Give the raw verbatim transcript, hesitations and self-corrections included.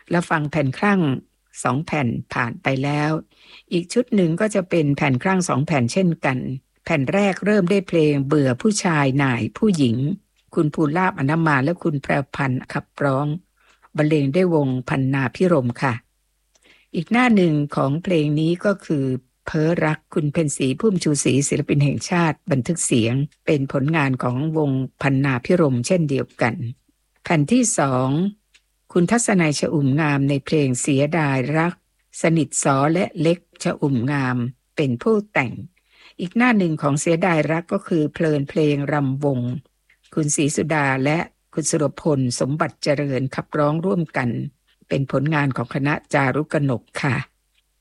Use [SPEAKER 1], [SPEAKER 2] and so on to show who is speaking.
[SPEAKER 1] แล้วฟังแผ่นครั่งสองแผ่นผ่านไปแล้วอีกชุดหนึ่งก็จะเป็นแผ่นครั่งสองแผ่นเช่นกันแผ่นแรกเริ่มด้วยเพลงเบื่อผู้ชายหน่ายผู้หญิงคุณภูลาภอนามาและคุณแพรพันธ์ขับร้องบรรเลงได้วงพันนาพิรมค่ะอีกหน้าหนึ่งของเพลงนี้ก็คือเพ้อรักคุณเพ็ญศรีพุ่มชูศรีศิลปินแห่งชาติบันทึกเสียงเป็นผลงานของวงพันนาพิรมเช่นเดียวกันแผ่นที่สองคุณทัศนัยชอุ่มงามในเพลงเสียดายรักสนิทสอและเล็กชอุ่มงามเป็นผู้แต่งอีกหน้าหนึ่งของเสียดายรักก็คือเพลินเพลงรำวงคุณศรีสุดาและคุณสุรพลสมบัติเจริญขับร้องร่วมกันเป็นผลงานของคณะจารุกนกค่ะ